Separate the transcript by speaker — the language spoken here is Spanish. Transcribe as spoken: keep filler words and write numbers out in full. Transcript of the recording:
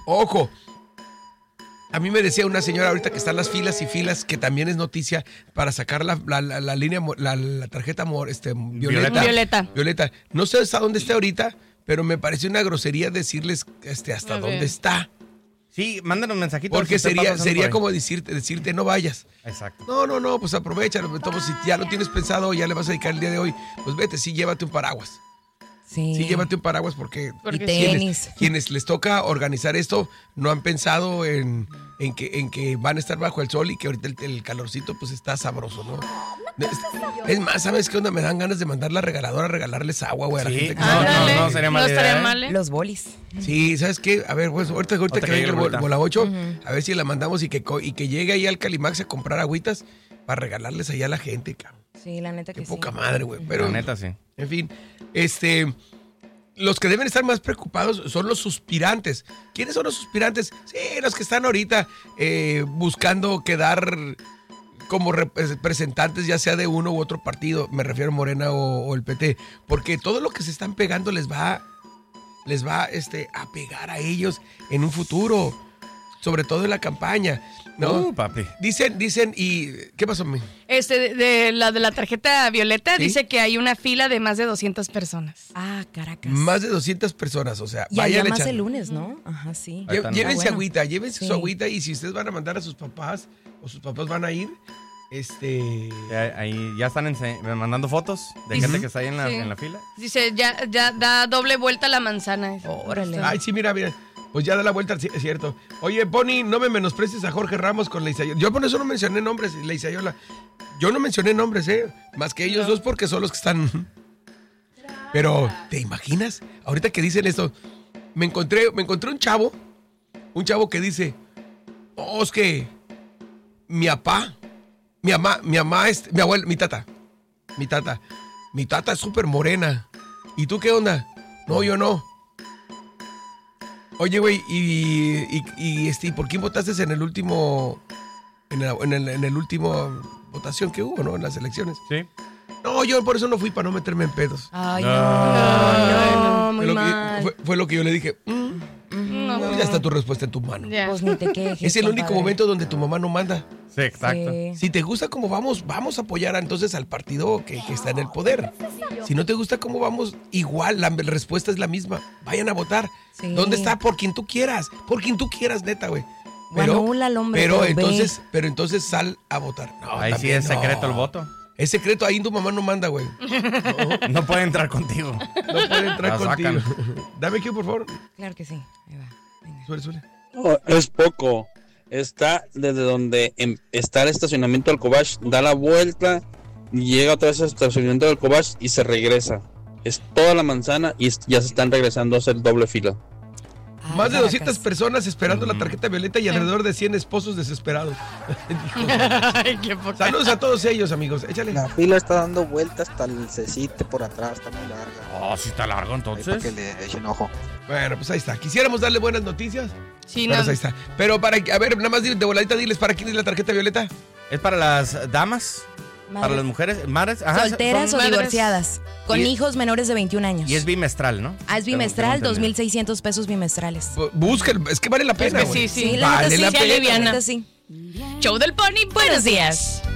Speaker 1: Ojo. A mí me decía una señora ahorita que están las filas y filas, que también es noticia para sacar la, la, la, la línea, la, la tarjeta este, violeta,
Speaker 2: violeta.
Speaker 1: Violeta. No sé hasta dónde esté ahorita, pero me pareció una grosería decirles este, hasta dónde está.
Speaker 3: Sí, mándanos un mensajito.
Speaker 1: Porque sería, sería como decirte, decirte no vayas.
Speaker 3: Exacto.
Speaker 1: No, no, no, pues aprovecha. Si ya lo tienes pensado, ya le vas a dedicar el día de hoy, pues vete, sí, llévate un paraguas.
Speaker 4: Sí.
Speaker 1: Sí, llévate un paraguas porque,
Speaker 4: porque
Speaker 1: quienes,
Speaker 4: tenis.
Speaker 1: quienes les toca organizar esto no han pensado en, en, que, en que van a estar bajo el sol y que ahorita el, el calorcito pues está sabroso, ¿no? Es, es más, ¿sabes qué onda? Me dan ganas de mandar la regaladora a regalarles agua, güey, a la
Speaker 3: sí.
Speaker 1: gente que
Speaker 3: no,
Speaker 1: está...
Speaker 3: no, no, no, sería mala
Speaker 2: no
Speaker 3: idea,
Speaker 2: estaría
Speaker 3: ¿eh?
Speaker 2: mal, ¿eh?
Speaker 4: Los bolis.
Speaker 1: Sí, ¿sabes qué? A ver, pues ahorita, ahorita, ahorita que venga el bol, bola ocho, uh-huh. A ver si la mandamos y que, y que llegue ahí al Calimax a comprar agüitas para regalarles allá a la gente, cabrón.
Speaker 4: Sí, la neta
Speaker 1: qué
Speaker 4: que sí.
Speaker 1: Qué poca madre, güey. Pero,
Speaker 3: la neta sí.
Speaker 1: En fin, este... Los que deben estar más preocupados son los suspirantes. ¿Quiénes son los suspirantes? Sí, los que están ahorita eh, buscando quedar como representantes, ya sea de uno u otro partido. Me refiero a Morena o, o el P T. Porque todo lo que se están pegando les va, les va este, a pegar a ellos en un futuro. Sobre todo en la campaña, ¿no?
Speaker 3: Uh, papi.
Speaker 1: Dicen, dicen, y... ¿Qué pasó, mi?
Speaker 2: Este, de, de la de la tarjeta violeta,
Speaker 1: ¿sí?
Speaker 2: Dice que hay una fila de más de doscientas personas.
Speaker 4: Ah, Caracas.
Speaker 1: Más de doscientas personas, o sea,
Speaker 4: y
Speaker 1: vayan
Speaker 4: allá más
Speaker 1: echando.
Speaker 4: el lunes, ¿no? Ajá, sí.
Speaker 1: Lle-
Speaker 3: no.
Speaker 1: Llévense
Speaker 4: bueno.
Speaker 1: agüita, llévense
Speaker 4: Sí.
Speaker 1: su agüita y si ustedes van a mandar a sus papás o sus papás van a ir, este...
Speaker 3: Ya, ahí ya están ense- mandando fotos de
Speaker 1: Uh-huh.
Speaker 3: gente que está ahí en la,
Speaker 2: Sí.
Speaker 3: en la fila.
Speaker 2: Dice, ya, ya da doble vuelta la manzana.
Speaker 4: Órale.
Speaker 1: Ay, sí, mira, mira. Pues ya da la vuelta, es cierto. Oye, Pony, no me menosprecies a Jorge Ramos con la Isayola. Yo por eso no mencioné nombres, la Isayola. Yo no mencioné nombres, ¿eh? Más que ellos
Speaker 2: no.
Speaker 1: dos porque son los que están... Pero, ¿te imaginas? Ahorita que dicen esto, me encontré, me encontré un chavo, un chavo que dice, oh, es que mi papá, mi mamá, mi mamá, es, mi abuela, mi tata, mi tata, mi tata es súper morena. ¿Y tú qué onda? No, yo no. Oye, güey, y, y, y este, ¿por quién votaste en el último, en el, en el, en el último votación que hubo, ¿no? En las elecciones.
Speaker 3: Sí.
Speaker 1: No, yo por eso no fui, para no meterme en pedos.
Speaker 4: Ay,
Speaker 3: No.
Speaker 4: no, no, muy
Speaker 1: Fue lo,
Speaker 4: mal.
Speaker 1: que, fue, fue lo que yo le dije. Mm,
Speaker 2: No,
Speaker 1: pues ya está tu respuesta en tu mano.
Speaker 2: Ya.
Speaker 4: Pues ni te quejes.
Speaker 1: Es el único
Speaker 4: compadre.
Speaker 1: momento donde tu mamá no manda.
Speaker 3: Sí, exacto.
Speaker 4: Sí.
Speaker 1: Si te gusta cómo vamos, vamos a apoyar entonces al partido que, que está en el poder. Si no te gusta cómo vamos, igual, la respuesta es la misma. Vayan a votar.
Speaker 4: Sí.
Speaker 1: ¿Dónde está? Por quien tú quieras. Por quien tú quieras, neta, güey.
Speaker 4: Bueno, un al hombre,
Speaker 1: pero
Speaker 4: pero ve.
Speaker 1: entonces, pero entonces sal a votar. No,
Speaker 3: Ahí sí
Speaker 1: también
Speaker 3: es
Speaker 1: no.
Speaker 3: secreto el voto.
Speaker 1: Es secreto, ahí tu mamá no manda, güey. No,
Speaker 3: No puede entrar contigo.
Speaker 1: no puede entrar
Speaker 3: La
Speaker 1: contigo.
Speaker 3: sacan.
Speaker 1: Dame aquí, por favor.
Speaker 4: Claro que sí. Ahí va. Venga.
Speaker 1: Suele, suele.
Speaker 5: No, es poco. Está desde donde em- está el estacionamiento del Cobach, da la vuelta, llega otra vez al estacionamiento del Cobach y se regresa. Es toda la manzana y es- ya se están regresando a hacer doble fila.
Speaker 4: Ay,
Speaker 1: Más de
Speaker 4: Caracas.
Speaker 1: doscientas personas esperando la tarjeta violeta y alrededor de cien esposos desesperados.
Speaker 2: Ay, qué poca.
Speaker 1: Saludos a todos ellos, amigos. Échale.
Speaker 6: La fila está dando vueltas hasta el cecite por atrás, está muy larga.
Speaker 3: Oh, sí está largo
Speaker 6: Ahí para que
Speaker 3: entonces.
Speaker 6: le echen ojo.
Speaker 1: Bueno, pues ahí está. Quisiéramos darle buenas noticias.
Speaker 2: Sí,
Speaker 1: Pero
Speaker 2: no.
Speaker 1: pues ahí está. Pero para, a ver, nada más de de voladita, diles para quién es la tarjeta violeta.
Speaker 3: Es para las damas,
Speaker 4: Madres.
Speaker 3: para las mujeres, madres. Ajá,
Speaker 4: Solteras o
Speaker 2: son madres.
Speaker 4: divorciadas. Con
Speaker 3: Y-
Speaker 4: hijos menores de veintiún años.
Speaker 3: Y es bimestral, ¿no?
Speaker 4: Ah, es
Speaker 3: Tengo-
Speaker 4: bimestral,
Speaker 3: tengo
Speaker 4: dos mil
Speaker 3: entendido.
Speaker 4: seiscientos pesos bimestrales.
Speaker 1: Bu- Busquen, es que vale la
Speaker 2: Es
Speaker 1: pena,
Speaker 2: que
Speaker 1: güey.
Speaker 2: sí, sí.
Speaker 4: Sí, la
Speaker 1: Vale
Speaker 4: neta
Speaker 1: la
Speaker 4: sí,
Speaker 1: pena.
Speaker 4: la neta sí.
Speaker 2: Show del Pony, buenos días.